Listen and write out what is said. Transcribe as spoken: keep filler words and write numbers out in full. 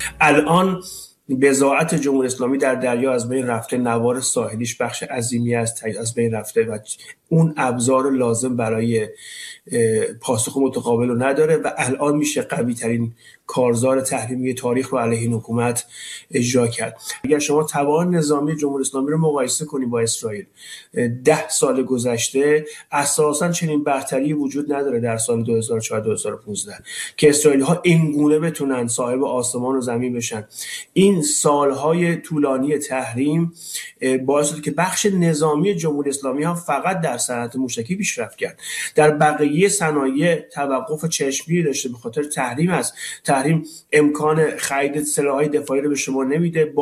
الان بضاعت جمهوری اسلامی در دریا از بین رفته، نوار ساحلیش بخش عظیمی از از بین رفته و اون ابزار لازم برای پاسخ متقابل رو نداره و الان میشه قوی ترین کارزار تحریمی تاریخ رو علیه این حکومت اجرا کرد. اگر شما توان نظامی جمهوری اسلامی رو مقایسه کنید با اسرائیل، ده سال گذشته اساساً چنین برتری وجود نداره در سال دو هزار و چهار دو هزار و پانزده که اسرائیلی ها این گونه بتونن صاحب آسمان و زمین بشن. این سالهای طولانی تحریم باعث شد که بخش نظامی جمهوری اسلامی ها فقط در صنعت موشکی پیشرفت کرد. در بقیه صنایع توقف چشمگیری داشته به خاطر تحریم است. تحریم امکان خرید سلاح‌های دفاعی رو به شما نمیده.